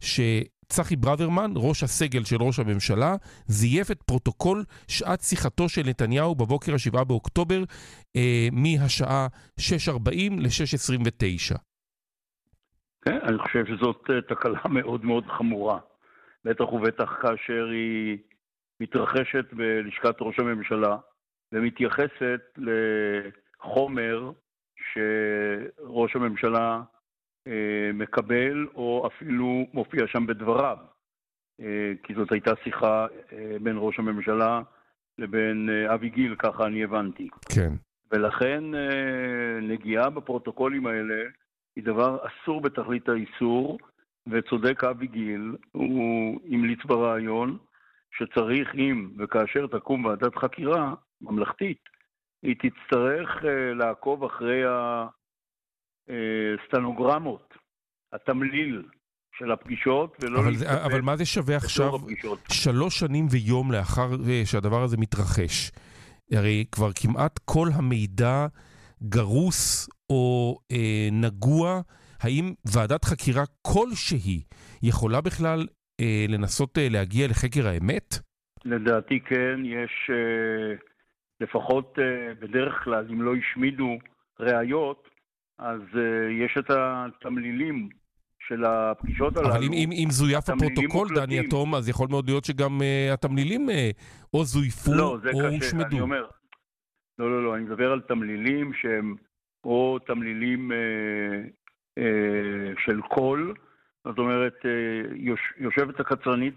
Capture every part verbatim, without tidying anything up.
שצחי ברוורמן, ראש הסגל של ראש הממשלה, זייף את פרוטוקול שעת שיחתו של נתניהו בבוקר השבעה באוקטובר, אה, מהשעה שש ארבעים ל-שש עשרים ותשע. כן, אני חושב שזאת תקלה מאוד מאוד חמורה. בטח ובטח כאשר היא מתרחשת בלשכת ראש הממשלה, ומתייחסת לחומר שראש הממשלה אה, מקבל, או אפילו מופיע שם בדבריו. אה, כי זאת הייתה שיחה אה, בין ראש הממשלה לבין אה, אבי גיל, ככה אני הבנתי. כן. ולכן אה, נגיעה בפרוטוקולים האלה היא דבר אסור בתכלית האיסור, וצודק אבי גיל, הוא המליץ ברעיון שצריך, אם וכאשר תקום ועדת חקירה ממלכתית, היא תצטרך uh, לעקוב אחרי הסטנוגרמות, התמליל של הפגישות, ולא אבל, זה, אבל מה זה שווה עכשיו הפגישות. שלוש שנים ויום לאחר שהדבר הזה מתרחש? הרי כבר כמעט כל המידע גרוס או אה, נגוע. האם ועדת חקירה כלשהי יכולה בכלל אה, לנסות אה, להגיע לחקר האמת? לדעתי כן, יש אה, לפחות אה, בדרך כלל, אם לא השמידו ראיות, אז אה, יש את התמלילים של הפגישות הללו. אבל אם, אם, אם זויף הפרוטוקול, דני יתום, אז יכול מאוד להיות שגם אה, התמלילים אה, או זויפו לא, זה או קשה, הושמדו. אני אומר, לא, לא, לא, אני מדבר על תמלילים שהם או תמלילים אה, אה, של קול, זאת אומרת, אה, יוש, יושבת הקצרנית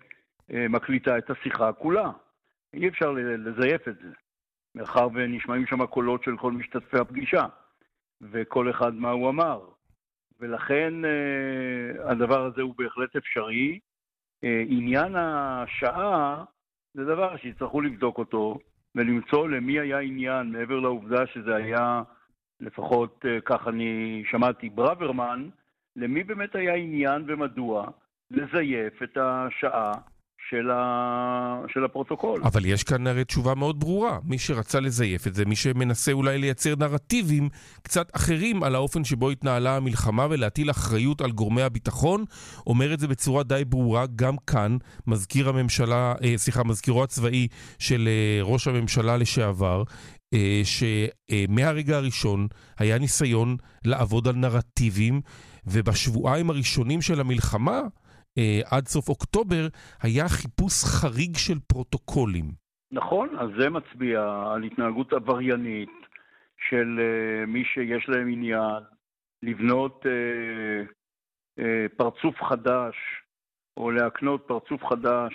ומקליטה את השיחה כולה. אי אפשר לזייף את זה, מאחר ונשמעים שם הקולות של כל משתתפי הפגישה, וכל אחד מה הוא אמר. ולכן אה, הדבר הזה הוא בהחלט אפשרי. אה, עניין השעה זה דבר שיצטרכו לבדוק אותו, ולמצוא למי היה עניין, מעבר לעובדה שזה היה, לפחות כך אני שמעתי, ברוורמן, למי באמת היה עניין ומדוע לזייף את השעה של, ה... של הפרוטוקול. אבל יש כאן הרי תשובה מאוד ברורה. מי שרצה לזייף את זה, מי שמנסה אולי לייצר נרטיבים קצת אחרים על האופן שבו התנהלה המלחמה ולהטיל אחריות על גורמי הביטחון, אומר את זה בצורה די ברורה גם כאן, מזכיר הממשלה, אה, סליחה, מזכירו הצבאי של אה, ראש הממשלה לשעבר, אה, שמהרגע הראשון היה ניסיון לעבוד על נרטיבים, ובשבועיים הראשונים של המלחמה, עד סוף אוקטובר, היה חיפוש חריג של פרוטוקולים. נכון, אז זה מצביע על התנהגות עבריינית של uh, מי שיש להם עניין לבנות uh, uh, פרצוף חדש, או להקנות פרצוף חדש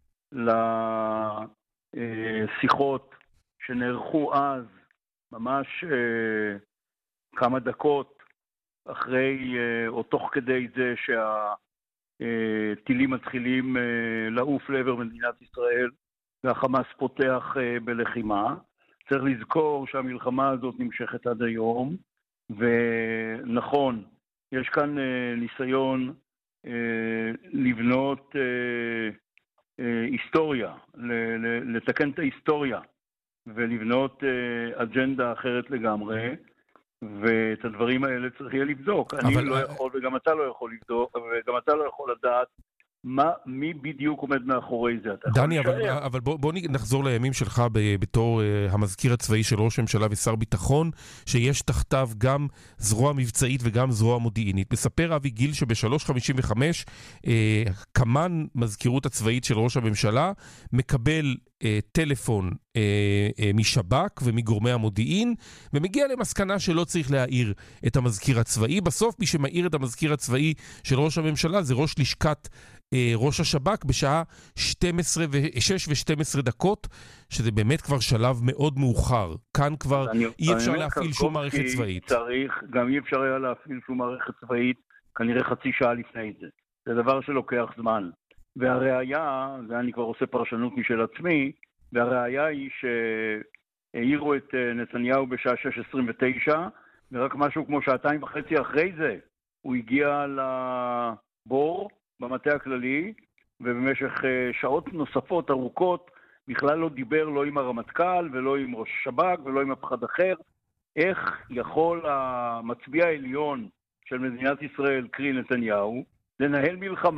לשיחות שנערכו אז, ממש uh, כמה דקות אחרי, uh, או תוך כדי זה שה... טילים מתחילים לעוף לעבר מדינת ישראל, והחמאס פותח בלחימה. צריך לזכור שהמלחמה הזאת נמשכת עד היום, ונכון, יש כאן ניסיון לבנות היסטוריה, לתקן את ההיסטוריה, ולבנות אג'נדה אחרת לגמרי, ואת הדברים האלה צריך יהיה לבדוק. אני לא יכול, וגם אתה לא יכול לבדוק, וגם אתה לא יכול לדעת מה, מי בדיוק עומד מאחורי זה. דני, אבל, אבל בוא, בוא נחזור לימים שלך בתור uh, המזכיר הצבאי של ראש הממשלה ושר ביטחון, שיש תחתיו גם זרוע מבצעית וגם זרוע מודיעינית. מספר אבי גיל שבשלוש חמישים וחמש uh, כמן מזכירות הצבאית של ראש הממשלה מקבל uh, טלפון uh, uh, משב"כ ומגורמי המודיעין, ומגיע למסקנה שלא צריך להעיר את המזכיר הצבאי. בסוף מי שמעיר את המזכיר הצבאי של ראש הממשלה זה ראש לשכת ראש השב"כ בשעה שש ושתים עשרה דקות, שזה באמת כבר שלב מאוד מאוחר. כאן כבר אני, אי אפשר להפעיל שום מערכת צבאית. צריך, גם אי אפשר היה להפעיל שום מערכת צבאית, כנראה חצי שעה לפני זה. זה דבר שלוקח זמן. והראיה, זה אני כבר עושה פרשנות משל עצמי, והראיה היא שהעירו את נתניהו בשעה שש עשרים ותשע, ורק משהו כמו שעתיים וחצי אחרי זה, הוא הגיע לבור, במטה הכללי, ובמשך שעות נוספות ארוכות, בכלל לא דיבר לא עם הרמטכ"ל, ולא עם ראש שב"כ, ולא עם אף אחד אחר. איך יכול המצביע העליון של מדינת ישראל, קרי נתניהו, לנהל מלחמה